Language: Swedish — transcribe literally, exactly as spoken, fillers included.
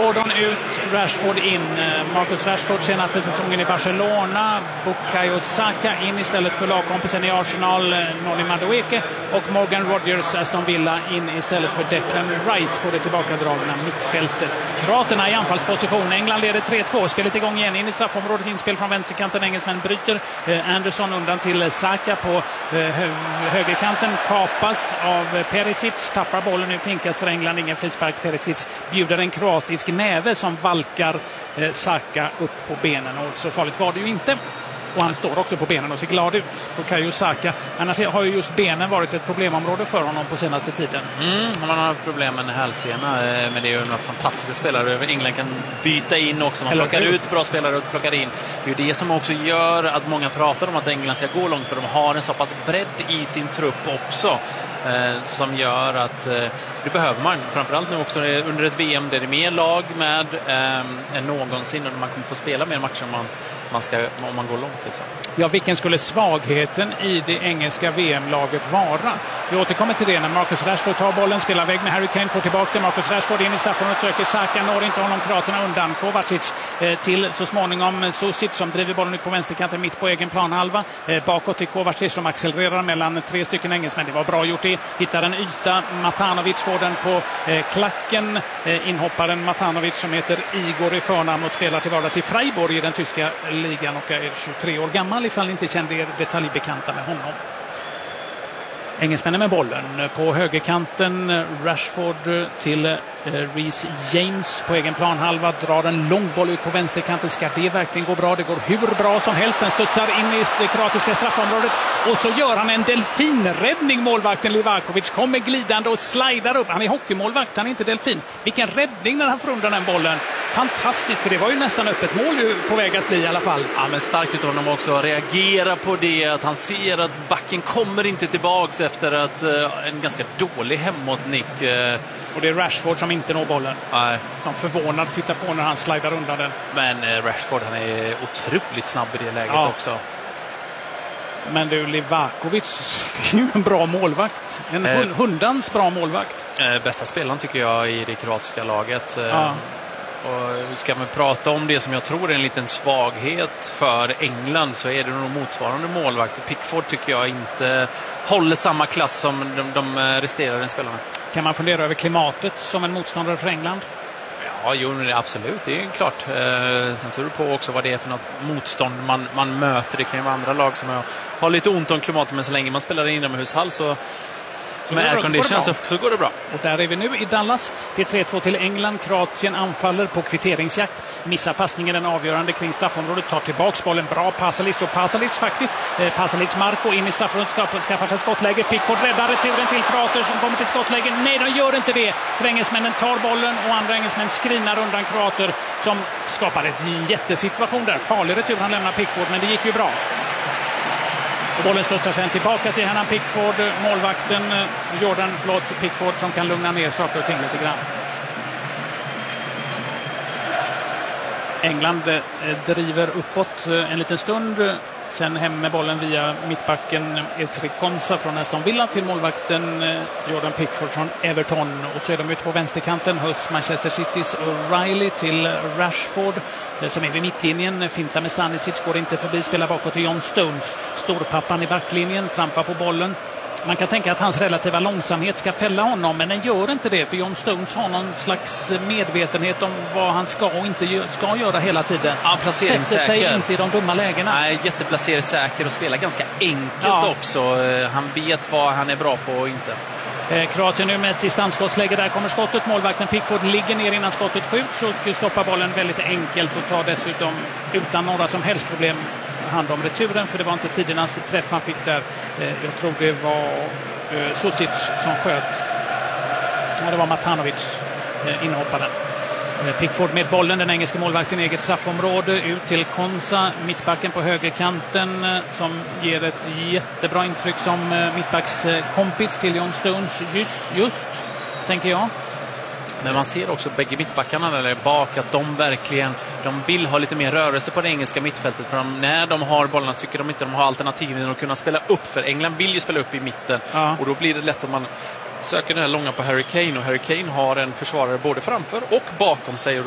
Gordon ut, Rashford in. Marcus Rashford senaste säsongen i Barcelona. Bukayo Saka in istället för lagkompisen i Arsenal, Noni Madueke. Och Morgan Rogers, Aston Villa, in istället för Declan Rice på det tillbakadragna mittfältet. Kroaterna i anfallsposition. England leder tre två. Spelet igång igen in i straffområdet. Inspel från vänsterkanten. Engelsmän bryter. Anderson undan till Saka på högerkanten. Kapas av Perisic. Tappar bollen ut. Pinkas för England. Ingen frispark. Perisic bjuder en kroatisk näve som valkar Saka upp på benen. Och så farligt var det ju inte. Och han står också på benen och ser glad ut. Bukayo Saka. Annars har ju just benen varit ett problemområde för honom på senaste tiden. Mm, man har problem med hälsena. Men det är ju några fantastiska spelare. England kan byta in också. Man plockar ut bra spelare och plockar in. Det är ju det som också gör att många pratar om att England ska gå långt. För de har en så pass bredd i sin trupp också. Eh, som gör att eh, det behöver man. Framförallt nu också under ett V M där det är mer lag med eh, än någonsin. Och man kommer få spela mer matcher om man, man, ska, om man går långt. Liksom. Ja, vilken skulle svagheten i det engelska V M-laget vara? Vi återkommer till det när Marcus Rashford tar bollen, spelar väg med Harry Kane, får tillbaka till Marcus Rashford in i straffområdet, söker Saka, når inte honom, kroaterna undan. Kovacic eh, till så småningom Susic som driver bollen ut på vänsterkanten mitt på egen planhalva. Eh, bakåt till Kovacic som accelererar mellan tre stycken engelsmän. Det var bra gjort det. Hittar en yta. Matanovic får den på eh, klacken. Eh, inhopparen Matanovic som heter Igor i förnamn och spelar till vardags i Freiburg i den tyska ligan och är tjugotre år gammal ifall ni inte kände er detaljbekanta med honom. Engelsmännen med bollen på högerkanten. Rashford till Reece James på egen planhalva. Drar en lång boll ut på vänsterkanten. Ska det verkligen gå bra? Det går hur bra som helst. Den studsar in i det kroatiska straffområdet. Och så gör han en delfinräddning, målvakten Livakovic. Kommer glidande och slidar upp. Han är hockeymålvakt, han är inte delfin. Vilken räddning när han får undan den bollen. Fantastiskt, för det var ju nästan öppet mål på väg att bli i alla fall. Ja, men starkt utav honom också. Reagera på det. Att han ser att backen kommer inte tillbaks efter att uh, en ganska dålig hemåtnick. Uh, och det är Rashford som inte når bollen. Nej. Som förvånad tittar på när han slidar undan den. Men uh, Rashford, han är otroligt snabb i det läget ja. också. Men du, Livakovic, det är ju en bra målvakt. En eh, hundans bra målvakt. Eh, bästa spelaren tycker jag i det kroatiska laget. Eh, ja. Och ska man prata om det som jag tror är en liten svaghet för England, så är det nog motsvarande målvakt. Pickford tycker jag inte håller samma klass som de, de resterande spelarna. Kan man fundera över klimatet som en motståndare för England? Ja, jo, absolut, det är klart. Eh, sen ser du på också vad det är för något motstånd man, man möter. Det kan ju vara andra lag som har, har lite ont om klimatet, men så länge man spelar inomhushall så med aircondition så, så går det bra. Och där är vi nu i Dallas. Det är tre två till England. Kroatien anfaller på kvitteringsjakt. Missar passningen den avgörande kring straffområdet. Tar tillbaks bollen. Bra Pasalic och Pasalic faktiskt. Eh, Pasalic Marco in i straffområdet. Skaffar, skaffar sig skottläge. Pickford räddar returen till kroater som kommer till skottläge. Nej, de gör inte det. För engelsmännen tar bollen och andra engelsmän skrinar undan kroater som skapar en jättesituation där. Farlig retur han lämnar Pickford, men det gick ju bra. Och bollen studsar sen tillbaka till Hernan Pickford, målvakten Jordan förlåt, Pickford som kan lugna ner saker och ting lite grann. England eh, driver uppåt eh, en liten stund. Sen hem med bollen via mittbacken Ezri Konsa från Aston Villa till målvakten eh, Jordan Pickford från Everton. Och så är de ute på vänsterkanten hos Manchester Citys O'Reilly till Rashford eh, som är vid mittlinjen. Fintar med Stanisic, går inte förbi, spelar bakåt till John Stones. Storpappan i backlinjen, trampar på bollen. Man kan tänka att hans relativa långsamhet ska fälla honom, men den gör inte det, för John Stones har någon slags medvetenhet om vad han ska och inte ska göra hela tiden. Ja, sätter sig inte i de dumma lägena. Nej, jätteplacersäker och spelar ganska enkelt ja. också. Han vet vad han är bra på och inte. Kroatien nu med ett distansskottsläge. Där kommer skottet. Målvakten Pickford ligger ner innan skottet skjuts och stoppar bollen väldigt enkelt och tar dessutom utan några som helst problem hand om returen, för det var inte tidernas träff han fick där. Jag tror det var Susic som sköt. Ja, det var Matanovic, inhopparen. Pickford med bollen, den engelska målvakten i eget straffområde, ut till Konsa, mittbacken på högerkanten som ger ett jättebra intryck som mittbackskompis till John Stones just, just tänker jag. Men man ser också bägge mittbackarna där bak att de verkligen de vill ha lite mer rörelse på det engelska mittfältet, för de, när de har bollarna tycker de inte de har alternativen att kunna spela upp, för England vill ju spela upp i mitten ja. och då blir det lätt att man söker den här långa på Harry Kane, och Harry Kane har en försvarare både framför och bakom sig, och